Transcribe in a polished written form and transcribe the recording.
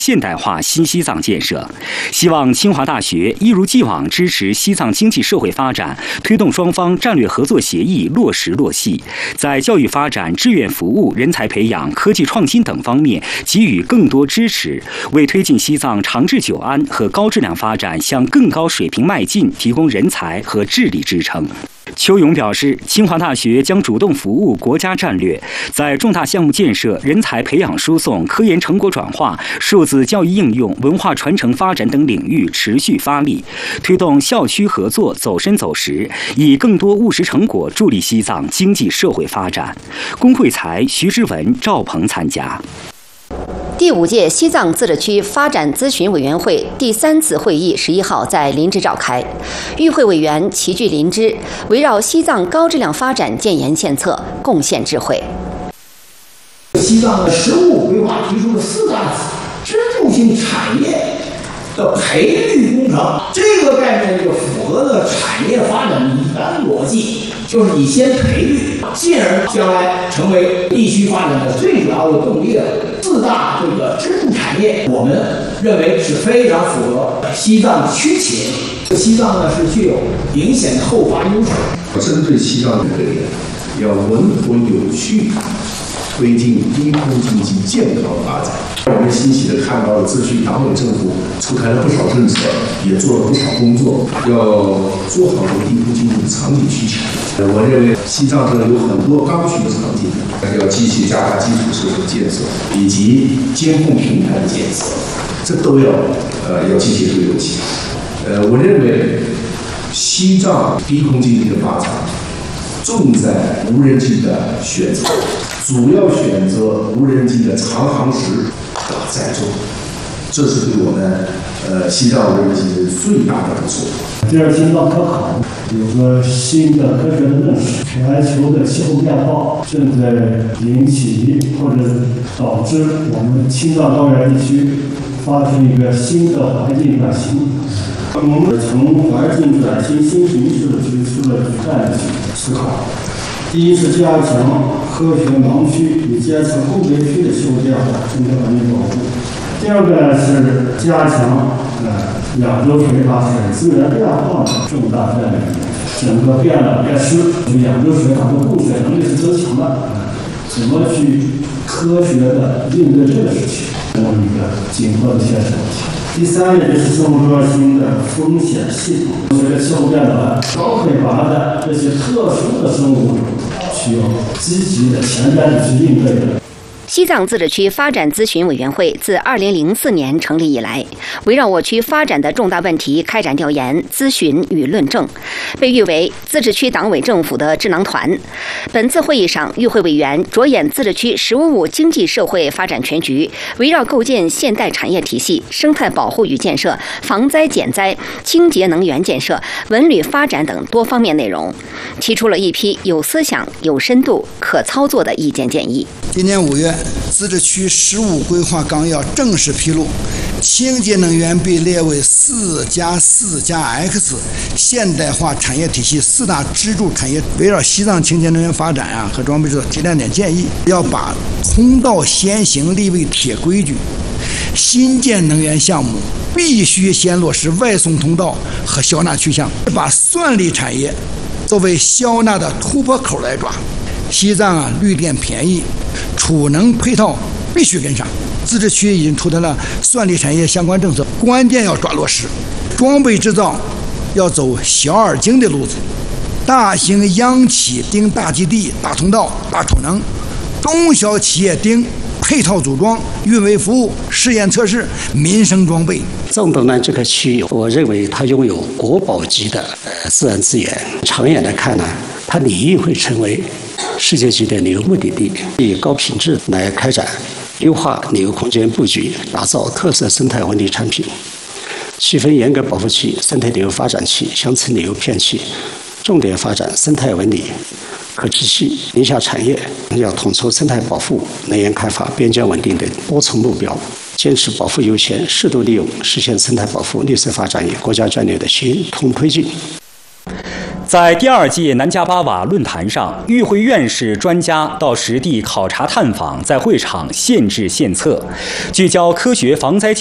现代化新西藏建设，希望清华大学一如既往支持西藏经济社会发展，推动双方战略合作协议落实落细，在教育发展、志愿服务、人才培养、科技创新等方面给予更多支持，为推进西藏长治久安和高质量发展向更高水平迈进提供人才和智力支撑。邱勇表示，清华大学将主动服务国家战略，在重大项目建设、人才培养输送、科研成果转化、数字教育应用、文化传承发展等领域持续发力，推动校区合作走深走实，以更多务实成果助力西藏经济社会发展。龚慧才、徐之文、赵鹏参加。 第5届西藏自治区发展咨询委员会第3次会议11号在林芝召开，与会委员齐聚林芝，围绕西藏高质量发展建言献策，贡献智慧。 西藏的15规划提出了4大支柱性产业的培育工程，这个概念就符合了产业发展的一般逻辑，就是你先培育，进而将来成为地区发展的最主要的动力了。4大这个支柱产业，我们认为是非常符合西藏区情。西藏呢是具有明显的后发优势。 针对西藏这个点，要稳妥有序推进低空经济健康发展。我们欣喜地看到了自区党委政府出台了不少政策，也做了不少工作，要做好这低空经济的场景需求。我认为西藏这有很多刚需的场景，要继续加大基础设施建设以及监控平台的建设，这都要继续推动起来。我认为西藏低空经济的发展重在无人机的选择，主要选择无人机的长航时载重，这是对我们西藏无人机的最大的补充。 第二，经贸科考有个新的科学的认识，全球的气候变化正在引起或者导致我们青藏高原地区发生一个新的环境转型。我们从环境转型新形势提出了战略思考。第一是加强科学盲区与监测后备区的气候变化生态环境保护。第二个呢是加强亚洲水塔水资源变化的重大战略，整个变冷变湿，亚洲水塔的供水能力是增强的，怎么去科学的应对这个事情，这么一个紧迫的现实问题。第三个就是生物多样性的风险系统，随着气候变暖，高海拔的这些特殊的生物物种需要积极的前瞻的去应对的。 西藏自治区发展咨询委员会自2004年成立以来，围绕我区发展的重大问题开展调研、咨询与论证，被誉为自治区党委政府的智囊团。本次会议上，与会委员着眼自治区“15+5”经济社会发展全局，围绕构建现代产业体系、生态保护与建设、防灾减灾、清洁能源建设、文旅发展等多方面内容，提出了一批有思想、有深度、可操作的意见建议。 今年5月，自治区15规划纲要正式披露，清洁能源被列为4+4+X 现代化产业体系4大支柱产业。围绕西藏清洁能源发展和装备制造提亮点建议，要把通道先行立为铁规矩，新建能源项目必须先落实外送通道和消纳去向，把算力产业作为消纳的突破口来抓。西藏绿电便宜，储能配套必须跟上。自治区已经出台了算力产业相关政策，关键要抓落实。装备制造要走小而精的路子，大型央企盯大基地、大通道、大储能，中小企业盯配套组装、运维服务、试验测试、民生装备。 藏东南这个区域，我认为它拥有国宝级的自然资源，长远来看呢，它理应会成为世界级的旅游目的地，以高品质来开展优化旅游空间布局，打造特色生态文旅产品，区分严格保护区、生态旅游发展区、乡村旅游片区，重点发展生态文旅、可持续林下产业，要统筹生态保护、能源开发、边疆稳定等多重目标，坚持保护优先、适度利用，实现生态保护、绿色发展与国家战略的协同推进。 在第2届南迦巴瓦论坛上，与会院士专家到实地考察探访，在会场献智献策，聚焦科学防灾